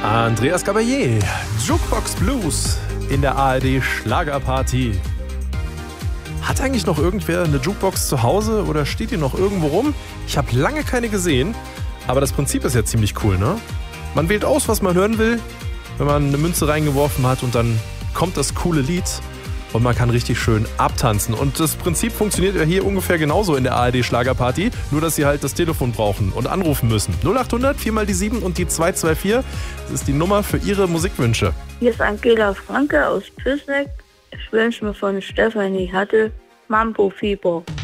Andreas Gabalier, Jukebox Blues in der ARD Schlagerparty. Hat eigentlich noch irgendwer eine Jukebox zu Hause oder steht die noch irgendwo rum? Ich habe lange keine gesehen, aber das Prinzip ist ja ziemlich cool, ne? Man wählt aus, was man hören will, wenn man eine Münze reingeworfen hat und dann kommt das coole Lied und man kann richtig schön abtanzen. Und das Prinzip funktioniert ja hier ungefähr genauso in der ARD Schlagerparty, nur dass Sie halt das Telefon brauchen und anrufen müssen. 0800 4 mal die 7 und die 224, das ist die Nummer für Ihre Musikwünsche. Hier ist Angela Franke aus Püßneck. Ich wünsche mir von Stefanie Hattel Mambo Fieber.